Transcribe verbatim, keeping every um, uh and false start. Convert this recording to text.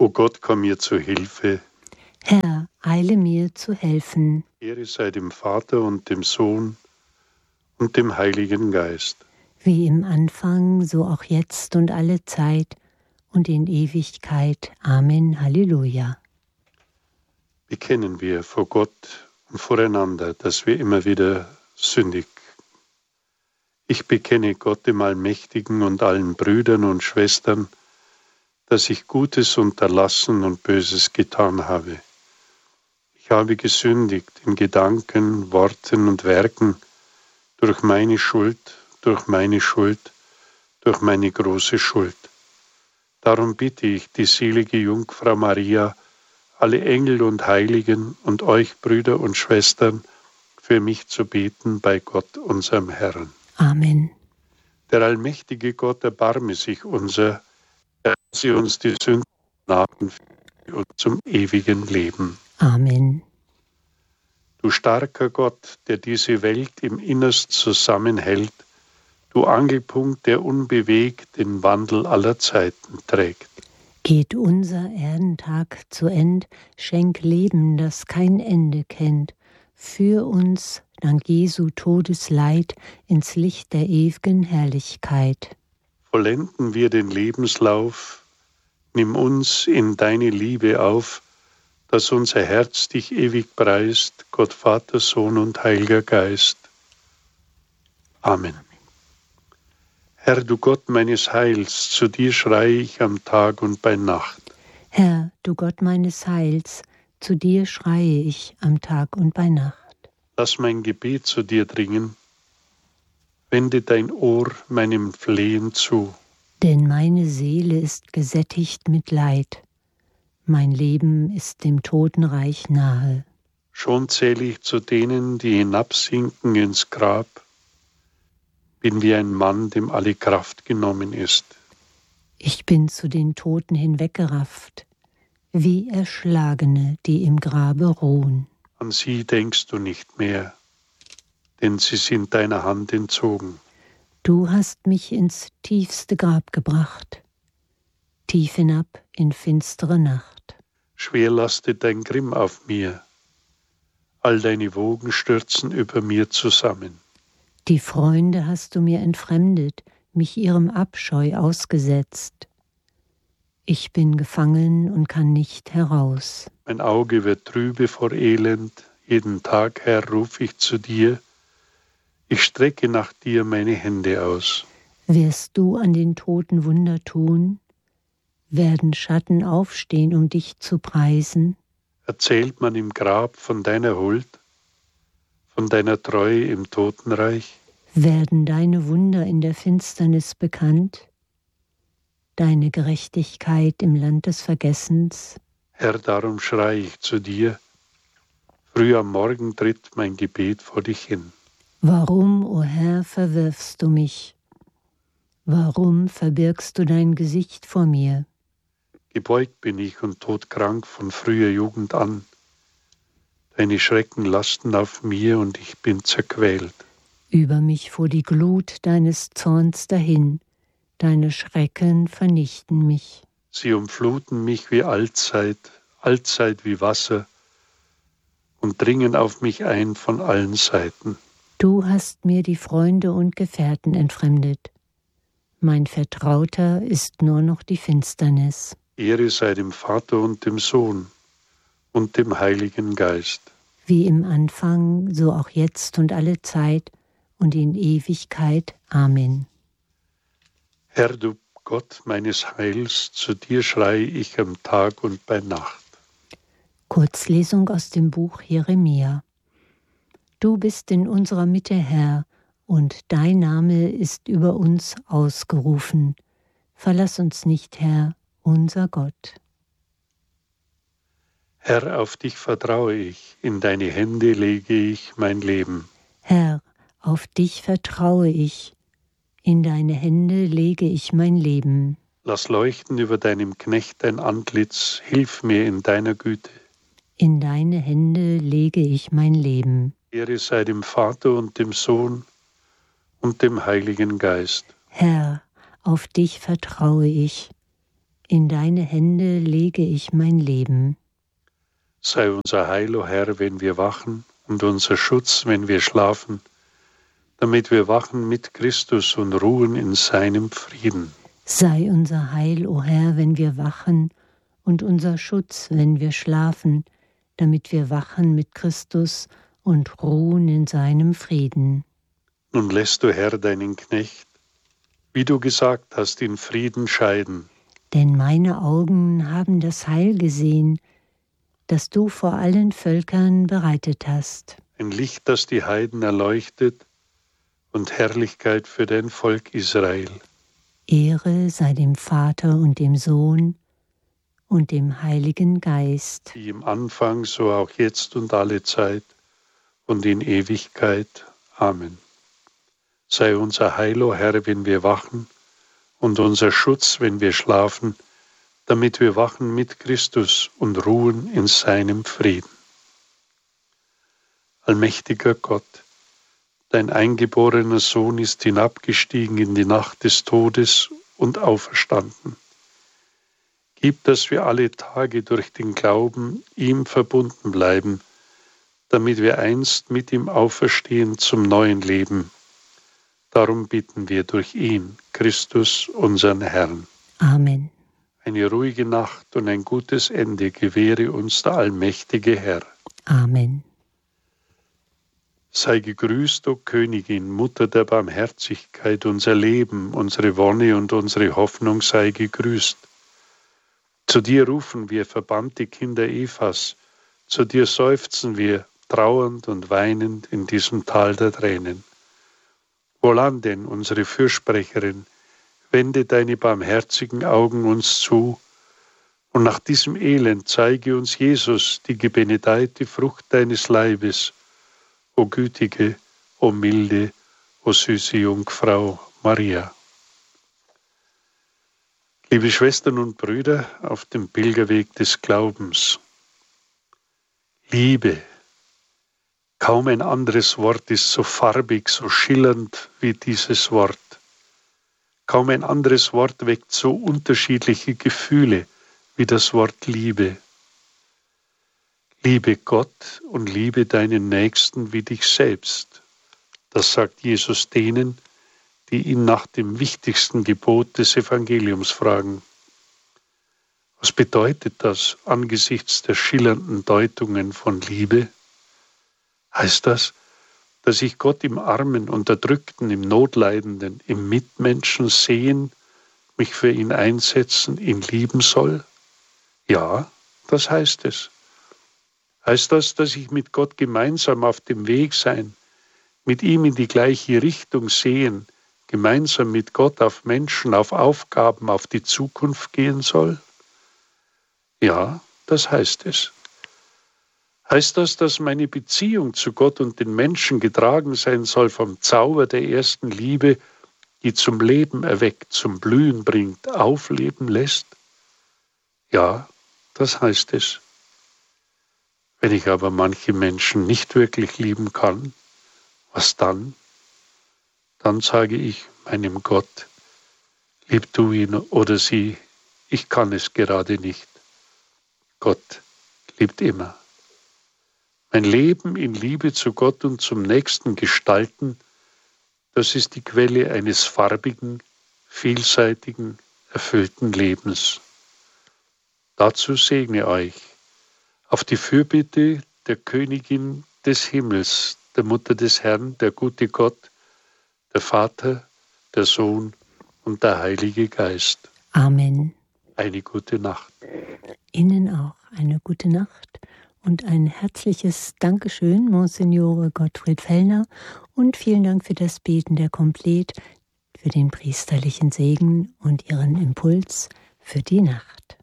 O Gott, komm mir zu Hilfe. Herr, eile mir zu helfen. Ehre sei dem Vater und dem Sohn und dem Heiligen Geist. Wie im Anfang, so auch jetzt und alle Zeit und in Ewigkeit. Amen. Halleluja. Bekennen wir vor Gott und voreinander, dass wir immer wieder sündig. Ich bekenne Gott dem Allmächtigen und allen Brüdern und Schwestern, dass ich Gutes unterlassen und Böses getan habe. Ich habe gesündigt in Gedanken, Worten und Werken, durch meine Schuld, durch meine Schuld, durch meine große Schuld. Darum bitte ich die selige Jungfrau Maria, alle Engel und Heiligen und euch, Brüder und Schwestern, für mich zu beten bei Gott, unserem Herrn. Amen. Der allmächtige Gott erbarme sich unser, er sie uns die Sünden nahen und zum ewigen Leben. Amen. Du starker Gott, der diese Welt im Innerst zusammenhält, du Angelpunkt, der unbewegt den Wandel aller Zeiten trägt. Geht unser Erdentag zu End, schenk Leben, das kein Ende kennt. Führ uns, dank Jesu Todesleid, ins Licht der ewigen Herrlichkeit. Vollenden wir den Lebenslauf, nimm uns in deine Liebe auf, dass unser Herz dich ewig preist, Gott Vater, Sohn und Heiliger Geist. Amen. Herr, du Gott meines Heils, zu dir schreie ich am Tag und bei Nacht. Herr, du Gott meines Heils, zu dir schreie ich am Tag und bei Nacht. Lass mein Gebet zu dir dringen, wende dein Ohr meinem Flehen zu. Denn meine Seele ist gesättigt mit Leid, mein Leben ist dem Totenreich nahe. Schon zähle ich zu denen, die hinabsinken ins Grab, bin wie ein Mann, dem alle Kraft genommen ist. Ich bin zu den Toten hinweggerafft, wie Erschlagene, die im Grabe ruhen. An sie denkst du nicht mehr, denn sie sind deiner Hand entzogen. Du hast mich ins tiefste Grab gebracht, tief hinab in finstere Nacht. Schwer lastet dein Grimm auf mir, all deine Wogen stürzen über mir zusammen. Die Freunde hast du mir entfremdet, mich ihrem Abscheu ausgesetzt. Ich bin gefangen und kann nicht heraus. Mein Auge wird trübe vor Elend, jeden Tag, Herr, ruf ich zu dir. Ich strecke nach dir meine Hände aus. Wirst du an den Toten Wunder tun? Werden Schatten aufstehen, um dich zu preisen? Erzählt man im Grab von deiner Huld, von deiner Treue im Totenreich? Werden deine Wunder in der Finsternis bekannt? Deine Gerechtigkeit im Land des Vergessens? Herr, darum schreie ich zu dir. Früh am Morgen tritt mein Gebet vor dich hin. Warum, o Herr, verwirfst du mich? Warum verbirgst du dein Gesicht vor mir? Gebeugt bin ich und todkrank von früher Jugend an. Deine Schrecken lasten auf mir und ich bin zerquält. Über mich fuhr die Glut deines Zorns dahin, deine Schrecken vernichten mich. Sie umfluten mich wie Allzeit, Allzeit wie Wasser und dringen auf mich ein von allen Seiten. Du hast mir die Freunde und Gefährten entfremdet. Mein Vertrauter ist nur noch die Finsternis. Ehre sei dem Vater und dem Sohn und dem Heiligen Geist. Wie im Anfang, so auch jetzt und alle Zeit und in Ewigkeit. Amen. Herr, du Gott meines Heils, zu dir schreie ich am Tag und bei Nacht. Kurzlesung aus dem Buch Jeremia. Du bist in unserer Mitte, Herr, und dein Name ist über uns ausgerufen. Verlass uns nicht, Herr, unser Gott. Herr, auf dich vertraue ich, in deine Hände lege ich mein Leben. Herr, auf dich vertraue ich, in deine Hände lege ich mein Leben. Lass leuchten über deinem Knecht dein Antlitz, hilf mir in deiner Güte. In deine Hände lege ich mein Leben. Ehre sei dem Vater und dem Sohn und dem Heiligen Geist. Herr, auf dich vertraue ich, In deine Hände lege ich mein Leben. Sei unser Heil, o Herr, wenn wir wachen, und unser Schutz, wenn wir schlafen, damit wir wachen mit Christus und ruhen in seinem Frieden. Sei unser Heil, o Herr, wenn wir wachen, und unser Schutz, wenn wir schlafen, damit wir wachen mit Christus und ruhen in seinem Frieden. Nun lässt du, Herr, deinen Knecht, wie du gesagt hast, in Frieden scheiden. Denn meine Augen haben das Heil gesehen, das du vor allen Völkern bereitet hast. Ein Licht, das die Heiden erleuchtet, und Herrlichkeit für dein Volk Israel. Ehre sei dem Vater und dem Sohn und dem Heiligen Geist. Wie im Anfang, so auch jetzt und alle Zeit und in Ewigkeit. Amen. Sei unser Heil, o Herr, wenn wir wachen, und unser Schutz, wenn wir schlafen, damit wir wachen mit Christus und ruhen in seinem Frieden. Allmächtiger Gott, dein eingeborener Sohn ist hinabgestiegen in die Nacht des Todes und auferstanden. Gib, dass wir alle Tage durch den Glauben ihm verbunden bleiben, damit wir einst mit ihm auferstehen zum neuen Leben. Darum bitten wir durch ihn, Christus, unseren Herrn. Amen. Eine ruhige Nacht und ein gutes Ende gewähre uns der allmächtige Herr. Amen. Sei gegrüßt, o Königin, Mutter der Barmherzigkeit, unser Leben, unsere Wonne und unsere Hoffnung sei gegrüßt. Zu dir rufen wir, verbannte Kinder Evas, zu dir seufzen wir, trauernd und weinend in diesem Tal der Tränen. Wohlan denn, unsere Fürsprecherin, wende deine barmherzigen Augen uns zu, und nach diesem Elend zeige uns Jesus, die gebenedeite Frucht deines Leibes, o gütige, o milde, o süße Jungfrau Maria. Liebe Schwestern und Brüder auf dem Pilgerweg des Glaubens, Liebe, kaum ein anderes Wort ist so farbig, so schillernd wie dieses Wort. Kaum ein anderes Wort weckt so unterschiedliche Gefühle wie das Wort Liebe. Liebe Gott und liebe deinen Nächsten wie dich selbst. Das sagt Jesus denen, die ihn nach dem wichtigsten Gebot des Evangeliums fragen. Was bedeutet das angesichts der schillernden Deutungen von Liebe? Heißt das, dass ich Gott im Armen, Unterdrückten, im Notleidenden, im Mitmenschen sehen, mich für ihn einsetzen, ihn lieben soll? Ja, das heißt es. Heißt das, dass ich mit Gott gemeinsam auf dem Weg sein, mit ihm in die gleiche Richtung sehen, gemeinsam mit Gott auf Menschen, auf Aufgaben, auf die Zukunft gehen soll? Ja, das heißt es. Heißt das, dass meine Beziehung zu Gott und den Menschen getragen sein soll vom Zauber der ersten Liebe, die zum Leben erweckt, zum Blühen bringt, aufleben lässt? Ja, das heißt es. Wenn ich aber manche Menschen nicht wirklich lieben kann, was dann? Dann sage ich meinem Gott, lieb du ihn oder sie, ich kann es gerade nicht. Gott liebt immer. Mein Leben in Liebe zu Gott und zum Nächsten gestalten, das ist die Quelle eines farbigen, vielseitigen, erfüllten Lebens. Dazu segne euch auf die Fürbitte der Königin des Himmels, der Mutter des Herrn, der gute Gott, der Vater, der Sohn und der Heilige Geist. Amen. Eine gute Nacht. Ihnen auch eine gute Nacht und ein herzliches Dankeschön, Monsignore Gottfried Fellner, und vielen Dank für das Beten der Komplet, für den priesterlichen Segen und Ihren Impuls für die Nacht.